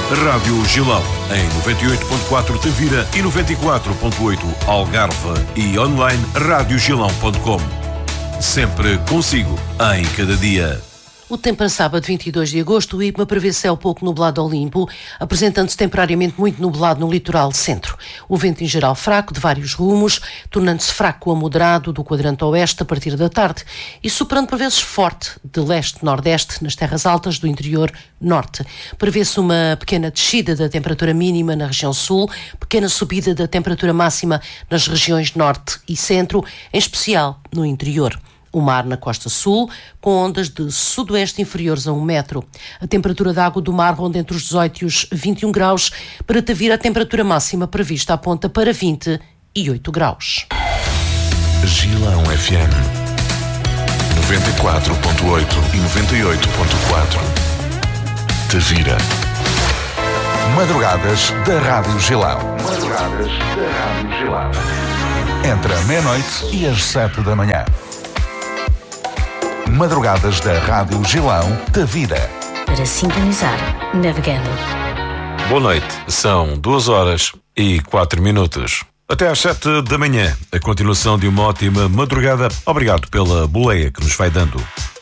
Rádio Gilão, em 98.4 Tavira e 94.8 Algarve e online radiogilão.com. Sempre consigo, em cada dia. O tempo para sábado 22 de agosto, o IPMA prevê céu pouco nublado ao limpo, apresentando-se temporariamente muito nublado no litoral centro. O vento em geral fraco, de vários rumos, tornando-se fraco a moderado do quadrante oeste a partir da tarde e superando por vezes forte de leste-nordeste nas terras altas do interior norte. Prevê-se uma pequena descida da temperatura mínima na região sul, pequena subida da temperatura máxima nas regiões norte e centro, em especial no interior. O mar na costa sul, com ondas de sudoeste inferiores a 1 metro. A temperatura da água do mar ronda entre os 18 e os 21 graus. Para Tavira, a temperatura máxima prevista aponta para 28 graus. Gilão FM 94.8 e 98.4 Tavira. Madrugadas da Rádio Gilão. Madrugadas da Rádio Gilão. Entre a meia-noite e as 7 da manhã. Madrugadas da Rádio Gilão, Tavira. Para sintonizar, navegando. Boa noite, são 2h04. Até às 7 da manhã, a continuação de uma ótima madrugada. Obrigado pela boleia que nos vai dando.